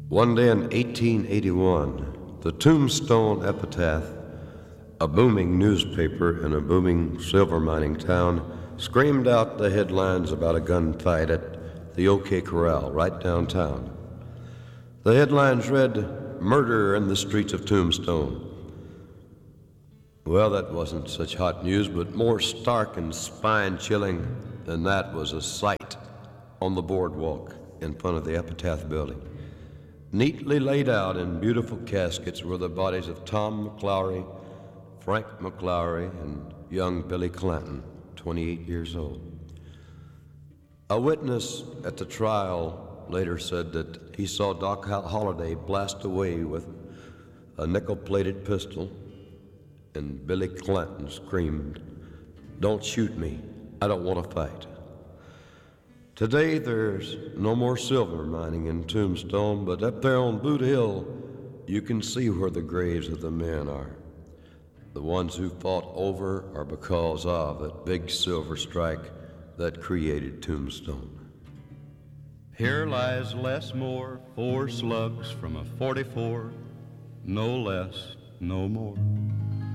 One day in 1881, the Tombstone Epitaph, a booming newspaper in a booming silver mining town, screamed out the headlines about a gunfight at the OK Corral right downtown. The headlines read, "Murder in the Streets of Tombstone." Well, that wasn't such hot news, but more stark and spine-chilling than that was a sight on the boardwalk in front of the Epitaph building. Neatly laid out in beautiful caskets were the bodies of Tom McLaury, Frank McLaury, and young Billy Clanton, 28 years old. A witness at the trial later said that he saw Doc Holliday blast away with a nickel-plated pistol, and Billy Clanton screamed, "Don't shoot me, I don't want to fight." Today there's no more silver mining in Tombstone, but up there on Boot Hill you can see where the graves of the men are. The ones who fought over or because of that big silver strike that created Tombstone. Here lies Les Moore, 4 slugs from a 44, no less, no more.